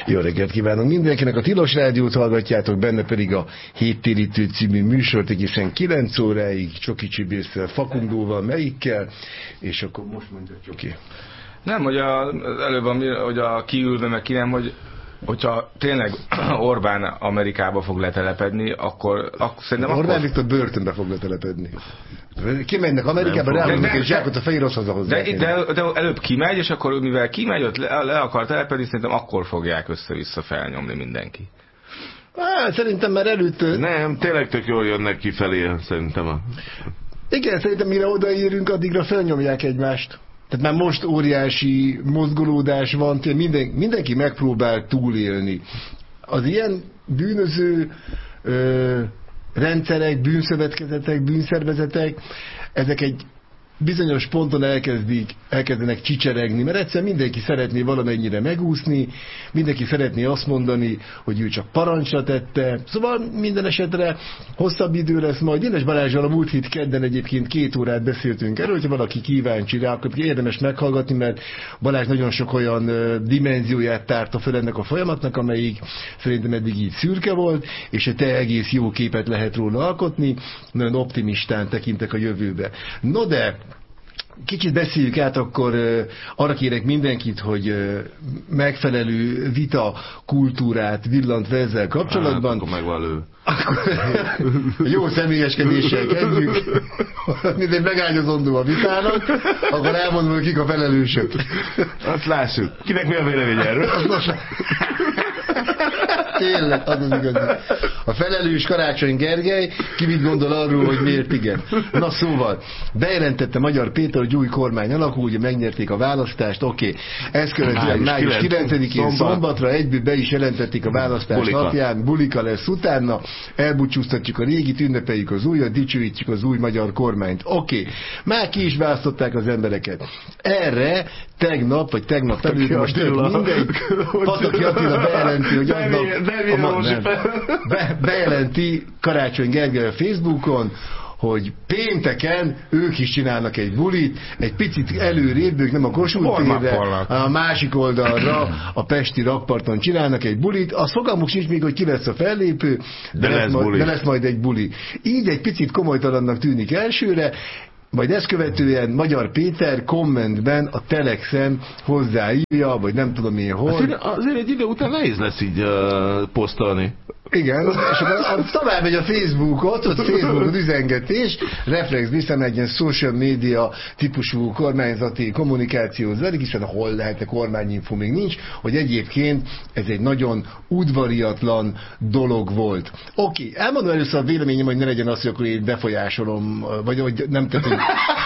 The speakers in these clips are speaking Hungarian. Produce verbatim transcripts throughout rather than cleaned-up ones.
Jó reggelt kívánunk mindenkinek, a Tilos Rádiót hallgatjátok, benne pedig a Héttérítő című műsort egészen kilenc óráig, Csoki Csibésszel, Fakundóval, melyikkel, és akkor most mondja Csoki. Nem, hogy a, előbb, hogy a kiülve, meg ki nem, hogy hogyha tényleg Orbán Amerikába fog letelepedni, akkor, akkor szerintem Orbán akkor... Viktor börtönbe fog letelepedni. Kimennek Amerikába, ráadnak egy zsákot a fehér haza hozzá. De, de, de előbb kimegy, és akkor mivel kimegy, ott le, le akar telepedni, szerintem akkor fogják össze-vissza felnyomni mindenki. Á, szerintem már előtt... Nem, tényleg tök jól jönnek kifelé, szerintem. A... Igen, szerintem mire odaérünk, addigra felnyomják egymást. Tehát már most óriási mozgolódás van, minden, mindenki megpróbál túlélni. Az ilyen bűnöző ö, rendszerek, bűnszövetkezetek, bűnszervezetek, ezek egy bizonyos ponton elkezdik, elkezdenek csicseregni, mert egyszer mindenki szeretné valamennyire megúszni, mindenki szeretné azt mondani, hogy ő csak parancsra tette, szóval minden esetre hosszabb idő lesz majd. Dénes Balázsral a múlt hét kedden egyébként két órát beszéltünk erről, hogyha valaki kíváncsi rá, akkor érdemes meghallgatni, mert Balázs nagyon sok olyan dimenzióját tárta fel ennek a folyamatnak, amelyik szerintem eddig így szürke volt, és te egész jó képet lehet róla alkotni, nagyon optimistán tekintek a jövőbe. No de kicsit beszéljük át, akkor uh, arra kérek mindenkit, hogy uh, megfelelő vita kultúrát villant be ezzel kapcsolatban. Hát, akkor megvan lő. Jó személyeskedéssel kezdjük. Mindegy megágyazondó a vitának, akkor elmondom, hogy kik a felelősök. Azt lássuk. Kinek mi a vélemény erről? Tényleg, az az igazi. A felelős Karácsony Gergely, ki mit gondol arról, hogy miért igen. Na szóval, bejelentette Magyar Péter, hogy új kormány alakul, ugye megnyerték a választást, oké. Okay. Ezt követően május kilencedikén szombatra egyből be is jelentették a választás bulika. napján, bulika lesz utána, elbúcsúztatjuk a régit, ünnepeljük az újat, dicsőítjük az új magyar kormányt. Oké. Okay. Már ki is választották az embereket. Erre tegnap, vagy tegnap előtt, most mindegy, Pataki Attila bejelenti, hogy aznap a, nem, be, bejelenti Karácsony Gergely a Facebookon, hogy pénteken ők is csinálnak egy bulit, egy picit előrébb, ők nem a Kossuth térre, a másik oldalra, a pesti rakparton csinálnak egy bulit. Az fogalmuk sincs még, hogy ki lesz a fellépő, de, de, lesz, lesz, majd, de lesz majd egy buli. Így egy picit komolytalannak tűnik elsőre, majd ezt követően Magyar Péter kommentben a Telexen hozzáírja, vagy nem tudom én hol. Azért, azért egy idő után nehéz lesz így uh, posztolni. Igen, és akkor tovább megy a Facebookot, ott Facebookot üzengetés, reflex viszont egy ilyen social media típusú kormányzati kommunikáció zajlik, hiszen hol lehet a kormányinfo még nincs, hogy egyébként ez egy nagyon udvariatlan dolog volt. Oké, okay, elmondom először a véleményem, hogy ne legyen az, hogy akkor én befolyásolom, vagy hogy nem tettem.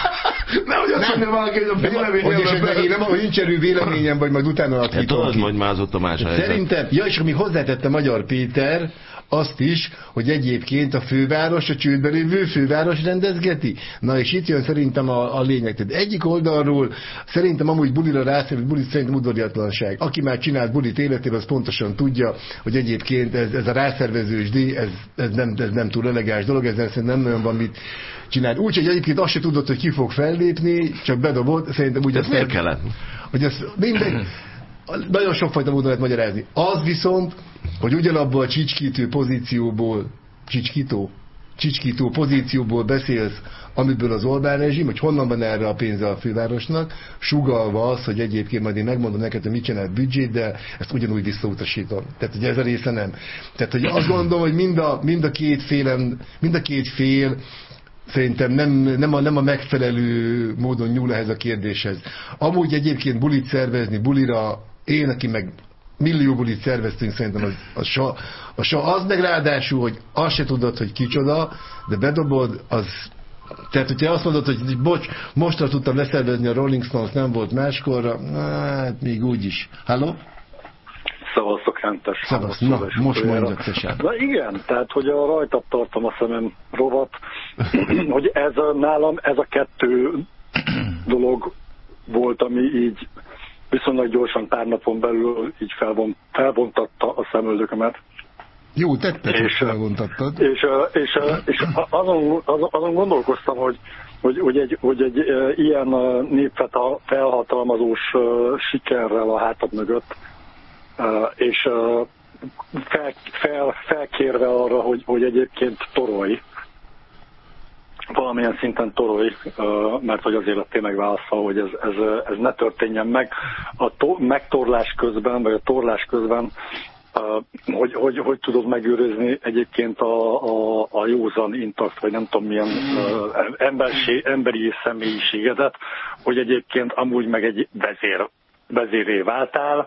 Nehogy azt mondja valaki, hogy a véleményem... Hogy nincs erő véleményem, vagy majd utána alakítom ki. Tudod, hogy mázott a más helyzet. Szerintem, ja, és ami hozzátette Magyar Péter, azt is, hogy egyébként a főváros, a csődben lévő főváros rendezgeti. Na és itt jön szerintem a, a lényeg. Tehát egyik oldalról szerintem amúgy bulira rászerű, bulit szerintem udvariatlanság. Aki már csinált bulit életében, az pontosan tudja, hogy egyébként ez, ez a rászervezős díj, ez, ez, nem, ez nem túl elegáns dolog, ezzel szerintem nem olyan van, mit csinál. Úgyhogy egyébként azt se tudod, hogy ki fog fellépni, csak bedobott, szerintem úgy... Ez miért kellett? Hogy ez minden... Nagyon sokfajta módon lehet magyarázni. Az viszont, hogy ugyanabból a csicskítő pozícióból, csicskító? Csicskító pozícióból beszélsz, amiből az Orbán rezsim, hogy honnan van erre a pénze a fővárosnak, sugallva az, hogy egyébként majd én megmondom neked, hogy mit csinált büdzsét, de ezt ugyanúgy visszautasítom. Tehát, hogy ez a része nem. Tehát, hogy azt gondolom, hogy mind a, mind a két félen, mind a két fél szerintem nem, nem, a, nem a megfelelő módon nyúl ehhez a kérdéshez. Amúgy egyébként bulit szervezni, bulira, én, aki meg millió bulit szerveztünk, szerintem az, az, sa, az, sa, az meg ráadásul, hogy azt se tudod, hogy kicsoda, de bedobod, az... Tehát, hogyha azt mondod, hogy bocs, mostra tudtam leszervezni a Rolling Stones, nem volt máskorra, hát még úgy is. Halló? Szavaztok, Hentes. Szavasz, na, most mondjad, tesán. Na igen, tehát, hogy a rajtad tartom a szemem rovat, hogy ez a, nálam ez a kettő dolog volt, ami így viszonylag gyorsan pár napon belül így felvont, felvontatta a szemöldökömet. Jó, tetted, és felvontattad. És, és, és, és azon, azon gondolkoztam, hogy, hogy, hogy, egy, hogy egy ilyen népfelhatalmazós sikerrel a hátad mögött és fel, fel, felkérve arra, hogy, hogy egyébként torolj, valamilyen szinten torolj, mert hogy azért lettél megválasztva, hogy ez, ez, ez ne történjen meg. A to, megtorlás közben, vagy a torlás közben, hogy, hogy, hogy tudod megőrizni egyébként a, a, a józan intakt, vagy nem tudom milyen emberség, emberi személyiségedet, hogy egyébként amúgy meg egy vezér, vezéré váltál,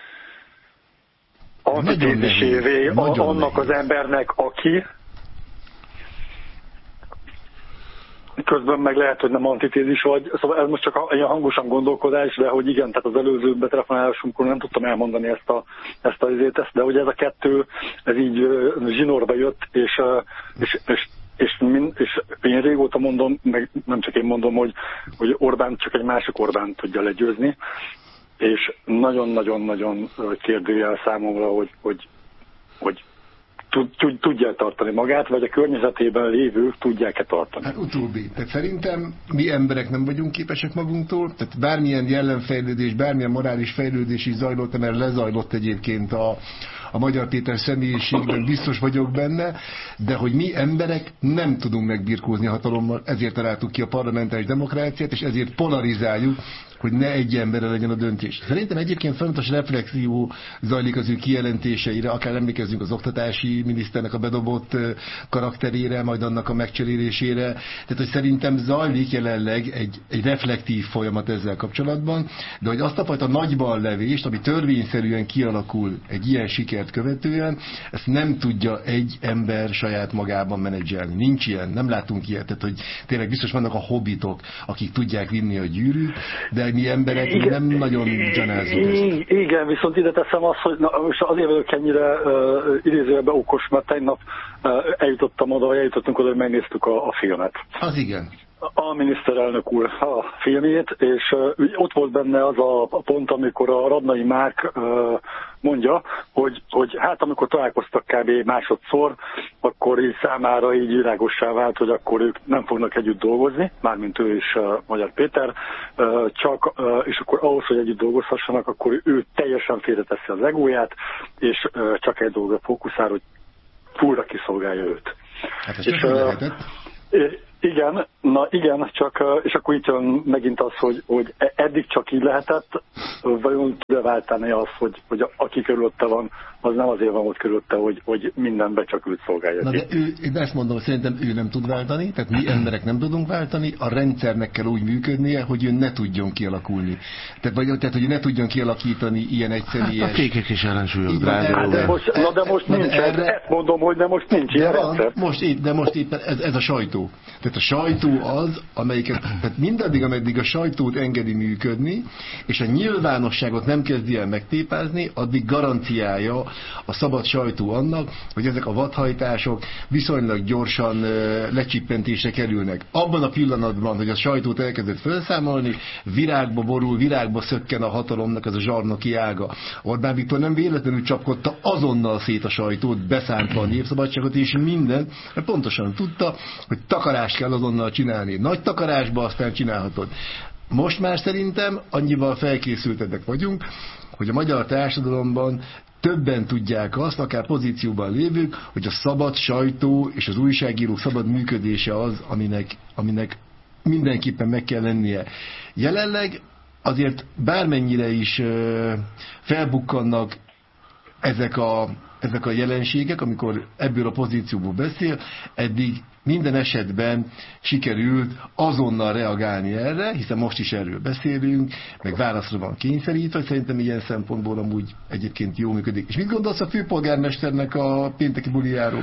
antitézisévé annak az embernek, aki közben meg lehet, hogy nem antitézis vagy, szóval ez most csak ilyen hangosan gondolkodás, de hogy igen, tehát az előző betelefonálásunkon nem tudtam elmondani ezt a, ezt a izét, de hogy ez a kettő, ez így zsinórba jött, és, és, és, és, és, és én régóta mondom, meg nem csak én mondom, hogy, hogy Orbán csak egy másik Orbán tudja legyőzni, és nagyon-nagyon-nagyon kérdőjel számomra, hogy, hogy, hogy tudja tartani magát, vagy a környezetében lévők tudják-e tartani? Hát utóbbi. Tehát szerintem mi emberek nem vagyunk képesek magunktól, tehát bármilyen jellemfejlődés, bármilyen morális fejlődés is zajlott, mert lezajlott egyébként a, a Magyar Péter személyiségben, biztos vagyok benne, de hogy mi emberek nem tudunk megbirkózni a hatalommal, ezért találtuk ki a parlamentáris demokráciát, és ezért polarizáljuk, hogy ne egy emberre legyen a döntés. Szerintem egyébként fontos reflexió zajlik az ő kijelentéseire, akár emlékezzünk az oktatási miniszternek a bedobott karakterére, majd annak a megcserélésére. Tehát, hogy szerintem zajlik jelenleg egy, egy reflektív folyamat ezzel kapcsolatban, de hogy azt a fajta nagyballevést, ami törvényszerűen kialakul egy ilyen sikert követően, ezt nem tudja egy ember saját magában menedzselni. Nincs ilyen, nem látunk ilyet. Tehát, hogy tényleg biztos vannak a hobbitok, akik tudják vinni a gyűrűt, de mi emberek igen, nem nagyon gyanázunk ezt. Igen, viszont ide teszem azt, hogy na, most azért vagyok ennyire uh, idézőjelben okos, mert tegnap uh, eljutottam oda, eljutottunk oda, hogy megnéztük a, a filmet. Az igen. A miniszterelnök úr a filmjét, és uh, ott volt benne az a, a pont, amikor a Radnai Márk uh, mondja, hogy, hogy hát amikor találkoztak kb. Másodszor, akkor így számára így világossá vált, hogy akkor ők nem fognak együtt dolgozni, mármint ő és uh, Magyar Péter, uh, csak, uh, és akkor ahhoz, hogy együtt dolgozhassanak, akkor ő teljesen félreteszi az egóját, és uh, csak egy dolgra fókuszál, hogy fullra kiszolgálja őt. Hát ez és, uh, lehetett. Igen, na igen, csak, és akkor itt jön megint az, hogy, hogy eddig csak így lehetett, vajon tud-e váltani az, hogy, hogy aki körülötte van, az nem azért van ott körülötte, hogy, hogy mindenben csak őt szolgálja. Na de ő, én ezt mondom, hogy szerintem ő nem tud váltani, tehát mi emberek nem tudunk váltani, a rendszernek kell úgy működnie, hogy ő ne tudjon kialakulni. Tehát, vagy, tehát hogy ő ne tudjon kialakítani ilyen egyszemélyes... Hát a fékek is ellensúlyok, drága. De most, na de most na nincs, de erre... ezt mondom, hogy de most nincs ilyen van, rendszer. Most itt, de most éppen ez, ez a sajtó. Tehát a sajtó az, amelyiket, tehát mindaddig, ameddig a sajtót engedi működni, és a nyilvánosságot nem kezdi el megtépázni, addig garanciája a szabad sajtó annak, hogy ezek a vadhajtások viszonylag gyorsan lecsippentésre kerülnek. Abban a pillanatban, hogy a sajtót elkezdett felszámolni, virágba borul, virágba szökken a hatalomnak ez a zsarnoki ága. Orbán Viktor nem véletlenül csapkodta azonnal szét a sajtót, beszántva a népszabadságot és mindent, mert pontosan tudta, hogy takarást kell azonnal csinálni. Nagy takarásba aztán csinálhatod. Most már szerintem annyival felkészültetek vagyunk, hogy a magyar társadalomban többen tudják azt, akár pozícióban lévők, hogy a szabad sajtó és az újságírók szabad működése az, aminek, aminek mindenképpen meg kell lennie. Jelenleg azért bármennyire is felbukkannak ezek a, ezek a jelenségek, amikor ebből a pozícióból beszél, eddig minden esetben sikerült azonnal reagálni erre, hiszen most is erről beszélünk, meg válaszra van kényszerítve, szerintem ilyen szempontból amúgy egyébként jó működik. És mit gondolsz a főpolgármesternek a pénteki bulijáról?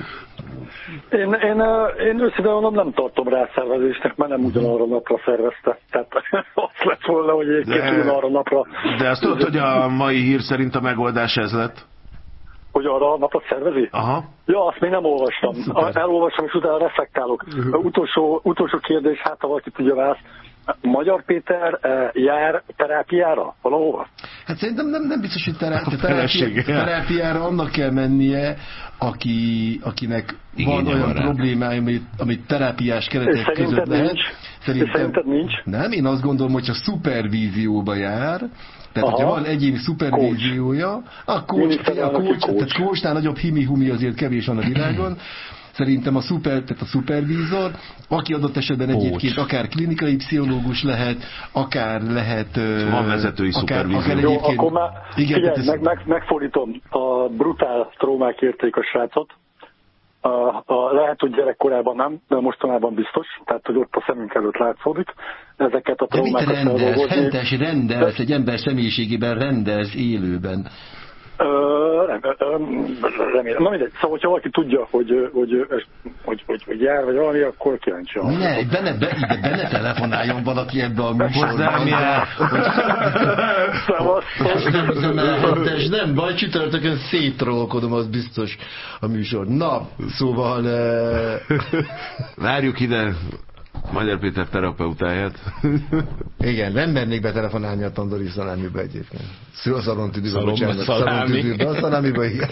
Én, én, én őszintén mondom, nem tartom rá szervezésnek, mert nem ugyanarra napra szervezte. Tehát azt lett volna, hogy egyébként ugyanarra napra... De azt tudod, hogy a mai hír szerint a megoldás ez lett? Hogy arra a napot szervezi? Aha. Ja, azt még nem olvastam. Szuper. Elolvastam, és utána reflektálok. Uh-huh. Utolsó, utolsó kérdés, hát ha valaki tudja választ. Magyar Péter jár terápiára valahova? Hát szerintem nem, nem biztos, hogy terá- terápi- terápiára annak kell mennie, aki, akinek igen, van olyan rá. problémája, amit, amit terápiás keretek között nincs? lehet. Szerintem Szerinted nincs? Nem, én azt gondolom, hogyha szupervízióba jár, tehát aha, hogyha van egyéni szupervíziója, a coach, a coach, tehát coachnál nagyobb himi-humi azért kevés van a világon. Szerintem a szuper, tehát a szupervízor, aki adott esetben Coach. egyébként akár klinikai pszichológus lehet, akár lehet... Van vezetői szupervízió. Jó, egyébként... akkor már igen, figyelj, ez... meg, meg, megfordítom. A brutál trómák érték a srácot. A, a, lehet, hogy gyerekkorában nem, de mostanában biztos. Tehát, hogy ott a szemünk előtt látszódik. Ezeket a de mit trómákat rendelsz? Hentes rendelsz, egy ember személyiségében rendelsz élőben. Ö, nem, remélem. Na mindegy. Szóval, hogyha valaki tudja, hogy, hogy, hogy, hogy, hogy jár, vagy valami, akkor kíváncsi. Ne, benne, be, ide benne telefonáljon valaki ebbe a műsorban. Nem, majd csütörtökön szétrolkodom, az biztos a műsor. Na, szóval... Várjuk ide Magyar Péter terapeutáját. Igen, nem mennék betelefonálni a tandori szalámiba egyébként. Szalon-tüdűbe, bocsánat. Szalon-tüdűbe, a szalámiba, igen.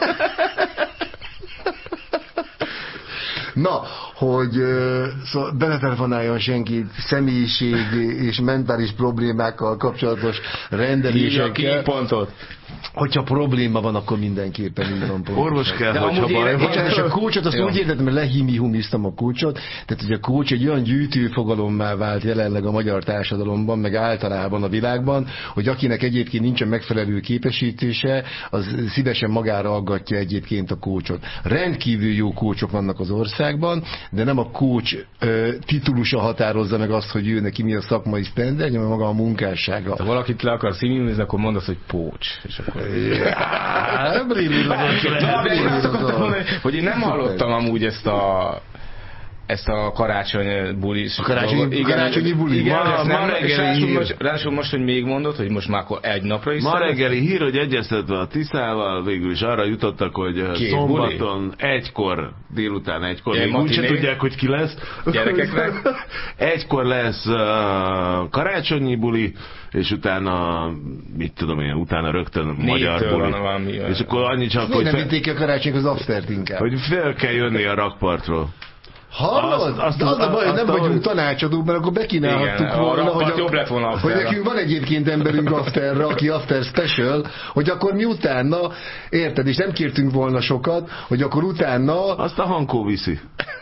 Na, hogy szóval beletelefonáljon senki személyiség és mentális problémákkal kapcsolatos rendelésekkel. pontot. Hogyha probléma van, akkor mindenképpen így van. Orvos kell, de hogyha baj van. És a coachot azt úgy értettem, mert lehimi-humiztam a coachot, tehát hogy a coach egy olyan gyűjtőfogalommá vált jelenleg a magyar társadalomban, meg általában a világban, hogy akinek egyébként nincsen megfelelő képesítése, az szívesen magára aggatja egyébként a coachot. Rendkívül jó coachok vannak az országban, de nem a coach ö, titulusa határozza meg azt, hogy ő neki mi a szakmai sztender, hanem maga a munkássága. Ha valakit le akarsz színűzni, akkor mondd azt, hogy pócs. És akkor... hogy én nem hallottam amúgy ezt a ezt a karácsony bulis. A karácsonyi, igen, karácsonyi buli. Igen, ma, ma, ma reggeli hír. most, ráadásul most, hogy még mondod, hogy most már akkor egy napra is. Ma reggeli hír, hogy egyeztetve a Tiszával végül is arra jutottak, hogy Két szombaton buli? egykor, délután egykor, még úgyse tudják, hogy ki lesz. Gyerekeknek. Egykor lesz uh, karácsonyi buli, és utána, mit tudom én, utána rögtön magyar buli. Valami, és akkor annyi csak, hogy... hogy... Nem vitték a karácsonyok az aftert inkább. Hogy fel kell jönni a rakpartról. Hallod? Az, az a baj, hogy nem vagyunk tanácsadók, mert akkor bekínálhattuk volna, hogy, jobb lett volna hogy nekünk van egyébként emberünk afterra, aki after special, hogy akkor mi utána, érted, és nem kértünk volna sokat, hogy akkor utána... Azt a Hankó viszi.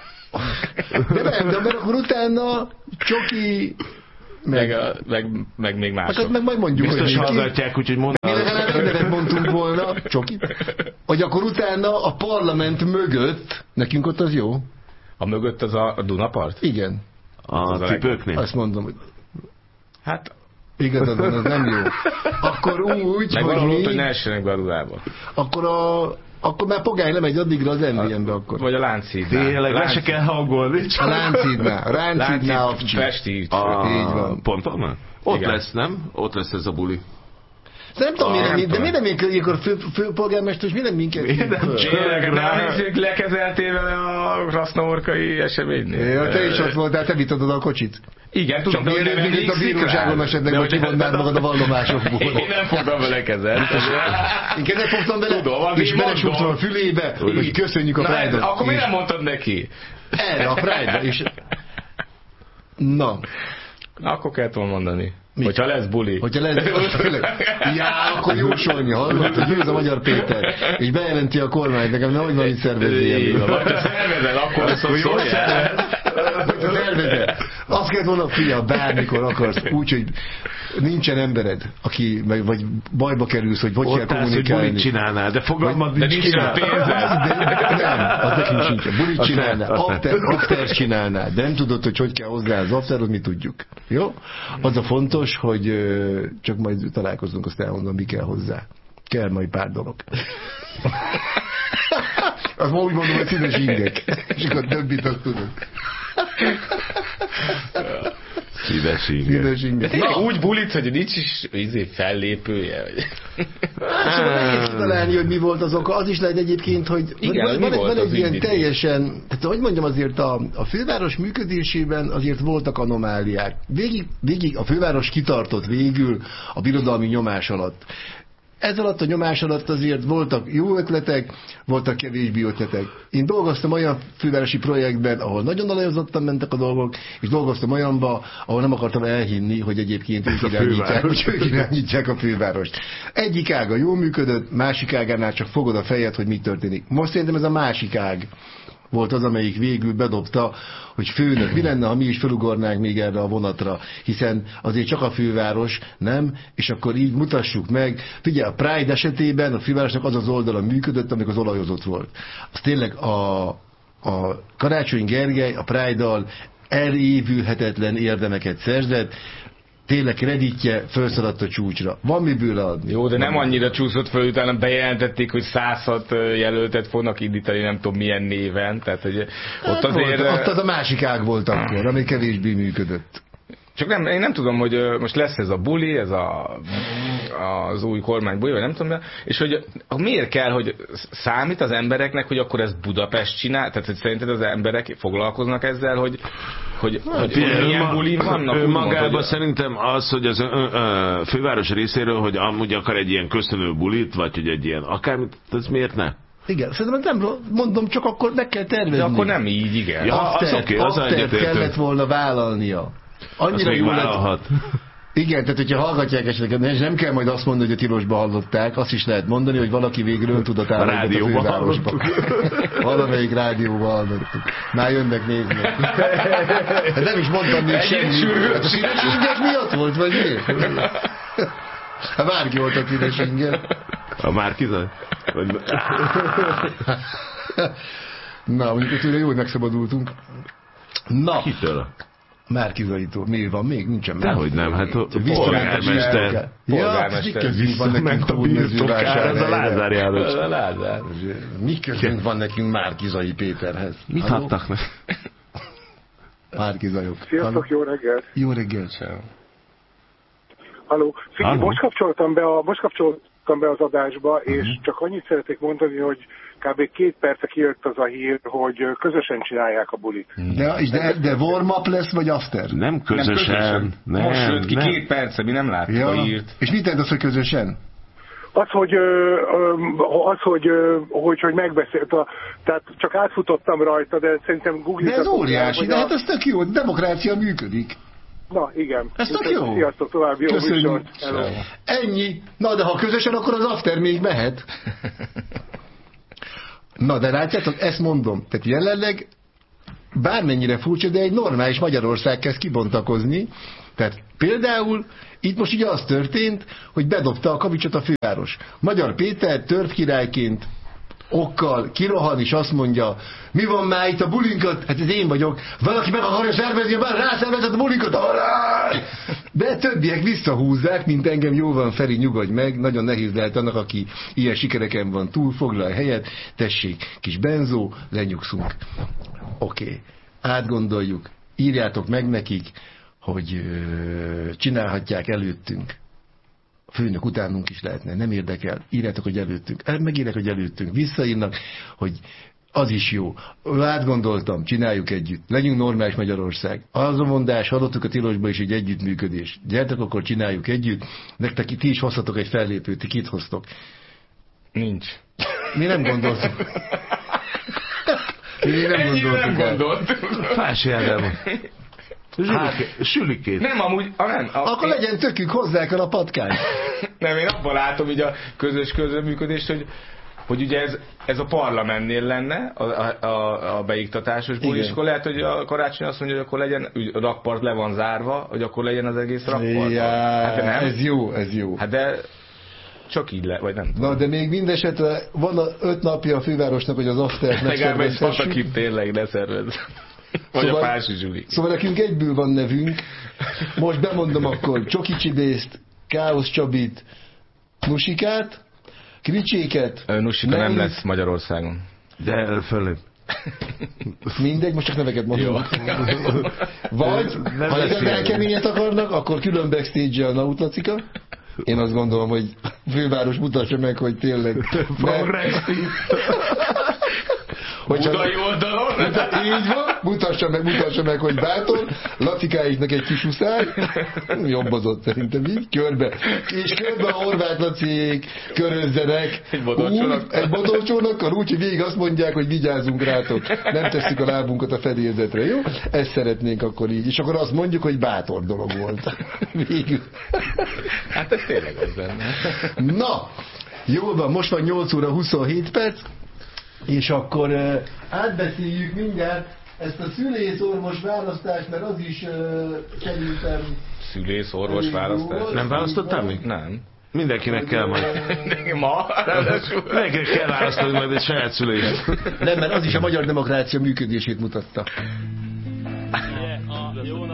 De nem, de mert akkor utána Csoki... Meg, meg, meg, meg még mások. Hát meg majd mondjuk, biztos hogy hallgatják, úgyhogy mondom. Mi legalább egy nevet mondtunk volna, Csoki, hogy akkor utána a parlament mögött, nekünk ott az jó. A mögött az a Dunapart? Igen. A cipőknél? Azt mondom, hogy... Hát... Igazad van, az nem jó. Akkor úgy, meg hogy mi... mi... hogy ne essenek be a Dunába. Akkor a... Akkor már Pogány lemegy addigra az em vé em-be akkor. Vagy a Lánchídnál. Tényleg, le se kell hangolni. A Lánchídnál. A Lánchídnál Avcsi. Pesti. Így van. Pont onnan? Ott igen. lesz, nem? Ott lesz ez a buli. De nem tudom, ah, de miért nem ilyenkor fő, főpolgármester, és miért nem minket? Miért nem csinálják? Nem hiszünk lekezeltél vele a krasznaorkai eseménynél. Ja, te is ott voltál, te vitatod a kocsit. Igen, tudom, de miért nem itt a bíróságon esetleg, hogy kivonnád magad a vallomásokból. Én nem fogtam vele kezelni. Én kezet fogtam vele, tudom, és belesúgtam a fülébe, hogy köszönjük a Pride-ot. Akkor miért nem mondtad neki? Erre a Pride-ra is. Na. Akkor kellett volna mondani. Mi? Hogyha lesz buli. Hogyha lesz buli. Ja, akkor jósolni, hallott, hogy győz a Magyar Péter. És bejelenti a kormány, nekem nehogy van itt szervezél. Vagy te szervezel, akkor azt jól szervez. Vagy te szervezel. Azt kellett volna, fia, bármikor akarsz. Úgyhogy nincsen embered, aki, vagy bajba kerülsz, hogy hogy kell kommunikálni. Hogy bulit csinálnál, de fogalmad nincs nincsen pénzed. Nem, az nekünk sincsen. Bulit csinálnál, after, after csinálnál, de nem tudod, hogy hogy kell hozzá az afterot, mi tudjuk. Jó? Az a fontos, hogy csak majd találkozunk, azt elmondom, mi kell hozzá. Kell majd pár dolog. Azt ma úgy mondom, hogy színes ingek. És akkor többit azt tudod. Színes inger. Színes inger. De tényleg úgy bulit, hogy nincs is izé fellépője. Hát találni, hogy mi volt az oka. Az is lehet egyébként, hogy igen, van, van, van, van egy ilyen indítés? teljesen, tehát hogy mondjam, azért a, a főváros működésében azért voltak anomáliák. Végig, végig a főváros kitartott végül a birodalmi nyomás alatt. Ez alatt a nyomás alatt azért voltak jó ötletek, voltak kevésbé ötletek. Én dolgoztam olyan fővárosi projektben, ahol nagyon alajozottan mentek a dolgok, és dolgoztam olyanba, ahol nem akartam elhinni, hogy egyébként ők irányítják, hogy ők irányítják a fővárost. Egyik ága jól működött, másik ágánál csak fogod a fejed, hogy mi történik. Most szerintem ez a másik ág volt az, amelyik végül bedobta, hogy főnök, mi lenne, ha mi is felugornánk még erre a vonatra, hiszen azért csak a főváros, nem? És akkor így mutassuk meg. Figyelj, a Pride esetében a fővárosnak az az oldala működött, amikor az olajozott volt. Az tényleg a, a Karácsony Gergely a Pride-dal elévülhetetlen érdemeket szerzett, tényleg kreditje felszaladt a csúcsra. Van miből adni. Jó, de nem annyira csúszott föl, utána bejelentették, hogy száz hat jelöltet fognak indítani, nem tudom milyen néven. Tehát, hogy ott azért... Volt, ott az a másik ág volt akkor, ami kevésbé működött. Csak nem, én nem tudom, hogy most lesz ez a buli, ez a, az új kormány buli, vagy nem tudom, és hogy miért kell, hogy számít az embereknek, hogy akkor ezt Budapest csinál? Tehát, hogy szerinted az emberek foglalkoznak ezzel, hogy, hogy, hát, hogy, hogy milyen bulin vannak? Magában hogy... szerintem az, hogy az ö, ö, főváros részéről, hogy amúgy akar egy ilyen köszönő bulit, vagy hogy egy ilyen akármit, ez miért ne? Igen, szerintem nem mondom, csak akkor meg kell tervezni. De akkor nem így, igen. Ja, after, az oké, okay, az egyetértő. Kellett volna vállalnia. Annyira jó lett. Igen, tehát hogyha hallgatják esetleg, nem kell majd azt mondani, hogy a tilosba hallották, azt is lehet mondani, hogy valaki végül öntudat állapot a fővárosba. Valamelyik rádióban hallottuk. Már jönnek nézni. Hát nem is mondtam még semmi. Hát a színes inger miatt volt, vagy miért? A Márki volt a színes inger. A Márki? Vagy... Na, mondjuk tőle jó, hogy megszabadultunk. Na. Kitől? Márkizaitól. Mi van még? Nincsen. Dehogy nem, hát a polgármester. Ja, mi közünk van nekünk Hódmezővásárhelyre? Ez a Lázár János. A Lázár. Mi közünk van nekünk Márkizai Péterhez? Mit adtak meg? Márkizajok. Sziasztok, jó reggelt. Jó reggelt sem. Halló. Figyelj, most kapcsoltam be, a, most kapcsoltam be az adásba, uh-huh. és csak annyit szeretnék mondani, hogy kb. két perce kijött az a hír, hogy közösen csinálják a bulit. De, de, de warm-up lesz, vagy after? Nem közösen. Nem közösen. Nem, most jött ki nem. két perce, mi nem láttuk ja. a hírt. És mit tenni az, hogy közösen? Az, hogy, az, hogy, hogy, hogy megbeszélt, a, tehát csak átfutottam rajta, de szerintem Google... De ez óriási, de a... hát ez tök jó, demokrácia működik. Na, igen. Ez tök jó. Sziasztok, további jó műsort. Ennyi. Na, de ha közösen, akkor az after még mehet. Na, de látjátok, ezt mondom. Tehát jelenleg bármennyire furcsa, de egy normális Magyarország kezd kibontakozni. Tehát például itt most ugye az történt, hogy bedobta a kavicsot a főváros. Magyar Péter törpkirályként okkal kirohan, és azt mondja, mi van már itt a bulinkat? Hát ez én vagyok. Valaki meg akarja szervezni, már rászervezett a bulinkat. Arra! De többiek visszahúzzák, mint engem. Jó van, Feri, nyugodj meg. Nagyon nehéz lehet annak, aki ilyen sikereken van túl, foglalj helyet. Tessék, kis benzó, lenyugszunk. Oké, okay. Átgondoljuk. Írjátok meg nekik, hogy ö, csinálhatják előttünk. A főnök utánunk is lehetne, nem érdekel. Írjátok, hogy előttünk. Megírják, hogy előttünk. Visszaírnak, hogy az is jó. Átgondoltam, csináljuk együtt. Legyünk normális Magyarország. Az a mondás, hallottuk a tilosba is egy együttműködés. Gyertek, akkor csináljuk együtt. Nektek ti is hozhatok egy fellépőt. Ti kit hoztok? Nincs. Mi nem gondoltuk. Mi nem gondoltuk. Nem gondoltuk. Fási Ádám. Sülikét. Nem, amúgy... A, nem, a, akkor én... legyen tökük, hozzák el a patkányt. Nem, én abban látom így a közös közreműködést, hogy, hogy ugye ez, ez a parlamentnél lenne, a, a, a beiktatásos ból, és akkor lehet, hogy a Karácsony azt mondja, hogy akkor legyen, a rakpart le van zárva, hogy akkor legyen az egész rakpart. Ja, hát nem? Ez jó, ez jó. Hát de csak így le, vagy nem tudom. Na, de még mindesetre van a öt napja a fővárosnak, hogy az aftert megszervezhessük. Legalább egy patakit tényleg ne szervez. Vagy szóval, a Pási Zsuli. Szóval nekünk egyből van nevünk. Most bemondom akkor Csoki Csibészt, Káosz Csabit, Nusikát, Kricséket. Nusika nem, nem lesz Magyarországon. De fölép. Mindegy, most csak neveket mondom. Vagy, nem ha igazán beszélni. keményet akarnak, akkor külön backstage-e a Naut Lacika. Én azt gondolom, hogy főváros mutassa meg, hogy tényleg... Budai oldalon. Így van, mutassa meg, mutassa meg, hogy bátor, Lacikáiknak egy kis uszály, jobbozott szerintem így, körbe, és körbe a Horváth Laciék körözzenek, Egy bodorcsónak. úgy, egy bodorcsónakkal, úgy, hogy végig azt mondják, hogy vigyázzunk rátok, nem tesszük a lábunkat a fedélzetre, jó? Ezt szeretnénk akkor így, és akkor azt mondjuk, hogy bátor dolog volt. Végül. Hát ez tényleg az lenne. Na, jól van, most van nyolc óra huszonhét perc, és akkor uh, átbeszéljük mindjárt ezt a szülészorvos választást, mert az is uh, szerintem... Szülész, orvos választás. Nem választottál még? Nem. Mindenkinek kell majd. Ma? Mindenkinek kell választani majd egy saját szülést. Nem, mert az is a magyar demokrácia működését mutatta.